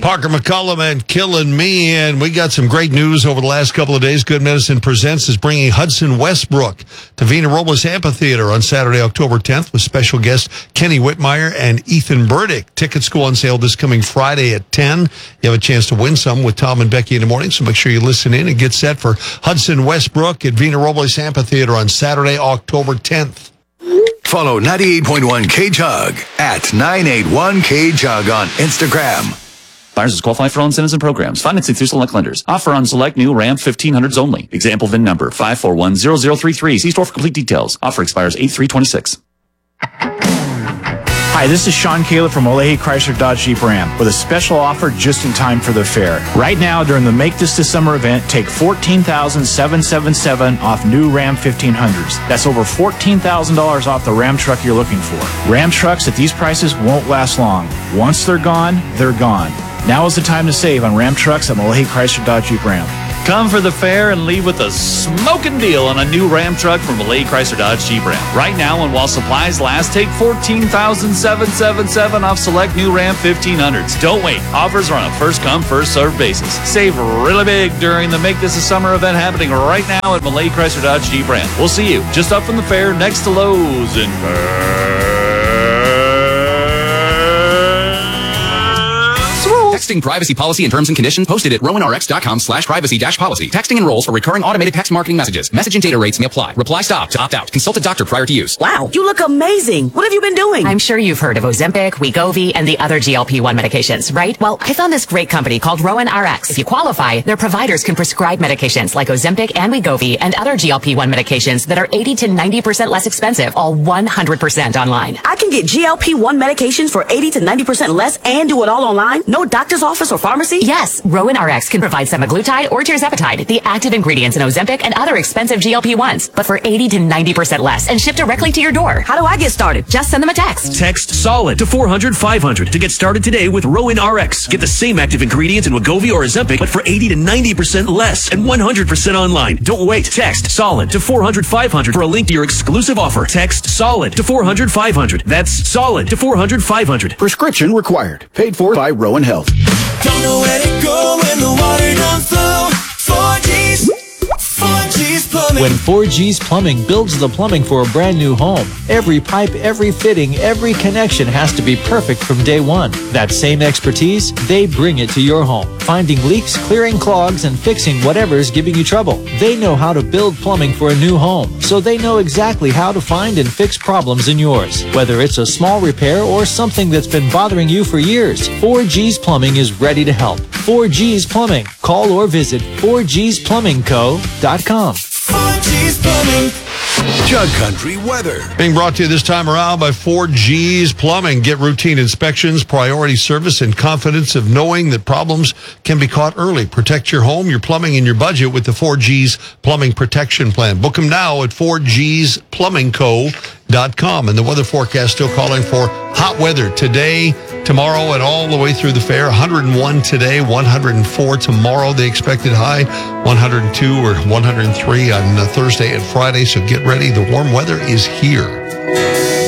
Parker McCullum and Killing Me, and we got some great news over the last couple of days. Good Medicine Presents is bringing Hudson Westbrook to Vina Robles Amphitheater on Saturday, October 10th, with special guests Kenny Whitmire and Ethan Burdick. Tickets go on sale this coming Friday at 10. You have a chance to win some with Tom and Becky in the morning, so make sure you listen in and get set for Hudson Westbrook at Vina Robles Amphitheater on Saturday, October 10th. Follow 98.1 KJUG at 981KJUG on Instagram. Buyers qualify for all incentives and programs. Financing through select lenders. Offer on select new Ram 1500s only. Example VIN number 5410033. See store for complete details. Offer expires 8/3/26. Hi, this is Sean Kaler from Olathe Chrysler Dodge Jeep Ram with a special offer just in time for the fair. Right now, during the Make This the Summer event, take $14,777 off new Ram 1500s. That's over $14,000 off the Ram truck you're looking for. Ram trucks at these prices won't last long. Once they're gone, they're gone. Now is the time to save on Ram trucks at Olathe Chrysler Dodge Jeep Ram. Come for the fair and leave with a smoking deal on a new Ram truck from Olathe Chrysler Dodge Jeep Ram. Right now, and while supplies last, take $14,777 off select new Ram 1500s. Don't wait. Offers are on a first-come, first-served basis. Save really big during the Make This a Summer event happening right now at Olathe Chrysler Dodge Jeep Ram. We'll see you just up from the fair next to Lowe's in Texting privacy policy and terms and conditions posted at rowanrx.com/privacy-policy. Texting enrolls for recurring automated text marketing messages. Message and data rates may apply. Reply stop to opt out. Consult a doctor prior to use. Wow, you look amazing. What have you been doing? I'm sure you've heard of Ozempic, Wegovy, and the other GLP-1 medications, right? Well, I found this great company called Rowan RX. If you qualify, their providers can prescribe medications like Ozempic and Wegovy and other GLP-1 medications that are 80 to 90% less expensive, all 100% online. I can get GLP-1 medications for 80 to 90% less and do it all online? No doctor's office or pharmacy? Yes, Rowan RX can provide semaglutide or tirzepatide, the active ingredients in Ozempic and other expensive GLP-1s, but for 80 to 90% less and shipped directly to your door. How do I get started? Just send them a text. Text SOLID to 400-500 to get started today with Rowan RX. Get the same active ingredients in Wegovy or Ozempic, but for 80 to 90% less and 100% online. Don't wait. Text SOLID to 400-500 for a link to your exclusive offer. Text SOLID to 400-500. That's SOLID to 400-500. Prescription required. Paid for by Rowan Health. Don't know where to go when the water don't flow. 4G's Plumbing. When 4G's Plumbing builds the plumbing for a brand new home, every pipe, every fitting, every connection has to be perfect from day one. That same expertise, they bring it to your home, finding leaks, clearing clogs, and fixing whatever's giving you trouble. They know how to build plumbing for a new home, so they know exactly how to find and fix problems in yours. Whether it's a small repair or something that's been bothering you for years, 4G's Plumbing is ready to help. 4G's Plumbing. Call or visit 4gsplumbingco.com. 4G's Plumbing. Jug Country weather. Being brought to you this time around by 4G's Plumbing. Get routine inspections, priority service, and confidence of knowing that problems can be caught early. Protect your home, your plumbing, and your budget with the 4G's Plumbing Protection Plan. Book them now at 4gsplumbingco.com. And the weather forecast still calling for hot weather today, tomorrow, and all the way through the fair. 101 today, 104 tomorrow. The expected high, 102 or 103 on Thursday and Friday. So get ready. The warm weather is here.